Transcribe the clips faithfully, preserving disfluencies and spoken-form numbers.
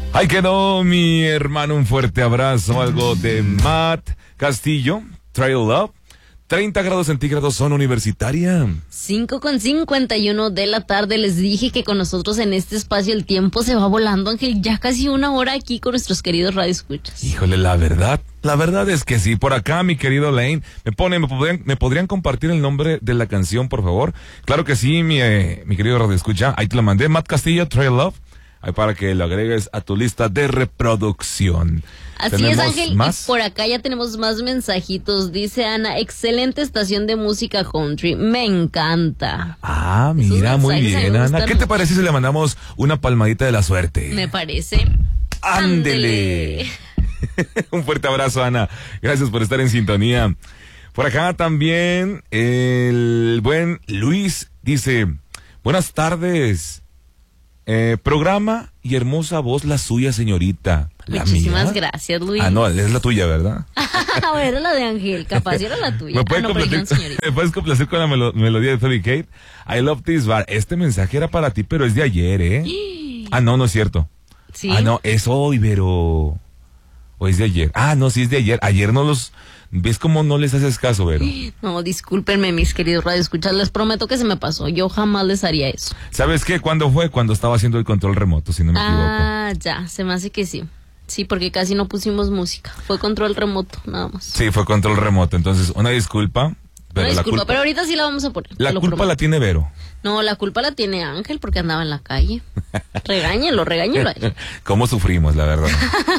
Ahí quedó, mi hermano, un fuerte abrazo, algo de Matt Castillo, Trail Up. treinta grados centígrados, zona universitaria. cinco con cincuenta y uno de la tarde. Les dije que con nosotros en este espacio el tiempo se va volando, Ángel. Ya casi una hora aquí con nuestros queridos radioescuchas. Híjole, la verdad, la verdad es que sí. Por acá, mi querido Lane, me pone, ¿me podrían, me podrían compartir el nombre de la canción, por favor? Claro que sí, mi, eh, mi querido radioescucha. Ahí te lo mandé, Matt Castillo, Trail Love. Ahí para que lo agregues a tu lista de reproducción. Así es, Ángel, ¿más? Y por acá ya tenemos más mensajitos. Dice Ana, excelente estación de música country, me encanta. Ah, mira, muy bien, Ana. ¿Qué te parece si le mandamos una palmadita de la suerte? Me parece. ¡Ándele! Un fuerte abrazo, Ana. Gracias por estar en sintonía. Por acá también el buen Luis dice, buenas tardes. Eh, programa y hermosa voz la suya, señorita. ¿La Muchísimas mía? gracias, Luis. Ah, no, es la tuya, ¿verdad? O era la de Ángel, capaz era la tuya. ¿Me puedes, ah, no, complacer, ¿Me puedes complacer con la melo- melodía de Toby Kate? I love this bar. Este mensaje era para ti, pero es de ayer, ¿eh? Ah, no, no es cierto. ¿Sí? Ah, no, es hoy, pero... ¿O es de ayer? Ah, no, sí es de ayer. Ayer no los... ¿Ves cómo no les haces caso, Vero? No, discúlpenme, mis queridos radioescuchas, les prometo que se me pasó. Yo jamás les haría eso. ¿Sabes qué? ¿Cuándo fue? Cuando estaba haciendo el control remoto, si no me equivoco. Ah, ya, se me hace que sí. Sí, porque casi no pusimos música. Fue control remoto, nada más. Sí, fue control remoto. Entonces, una disculpa. Pero una disculpa, la culpa, pero ahorita sí la vamos a poner. La culpa prometo. La tiene Vero. No, la culpa la tiene Ángel porque andaba en la calle. Regáñelo, regáñelo. ¿Cómo sufrimos, la verdad?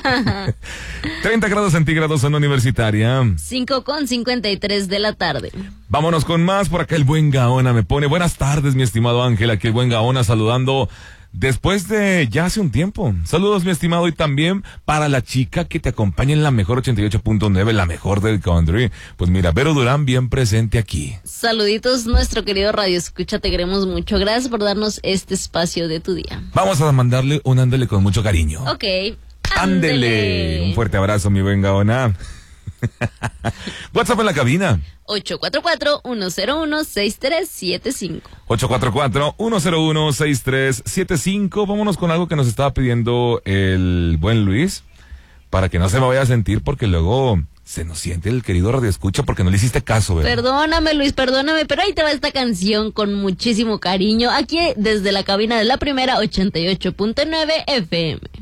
treinta grados centígrados, zona universitaria. cinco con cincuenta y tres de la tarde. Vámonos con más. Por acá el buen Gaona me pone. Buenas tardes, mi estimado Ángel. Aquí el buen Gaona saludando después de ya hace un tiempo. Saludos, mi estimado, y también para la chica que te acompaña en la mejor ochenta y ocho punto nueve, la mejor del country. Pues mira, Vero Durán bien presente aquí. Saluditos, nuestro querido Radio Escucha, te queremos mucho. Gracias por darnos este espacio de tu día. Vamos a mandarle un ándele con mucho cariño. Ok. Ándele. Un fuerte abrazo, mi buen Gaona. WhatsApp en la cabina. ocho cuatro cuatro, uno cero uno, seis tres siete cinco. ocho cuatro cuatro, uno cero uno, seis tres siete cinco. Vámonos con algo que nos estaba pidiendo el buen Luis, para que no se me vaya a sentir, porque luego se nos siente el querido Radio Escucha porque no le hiciste caso, ¿verdad? Perdóname, Luis, perdóname, pero ahí te va esta canción con muchísimo cariño, aquí desde la cabina de la primera ochenta y ocho punto nueve F M.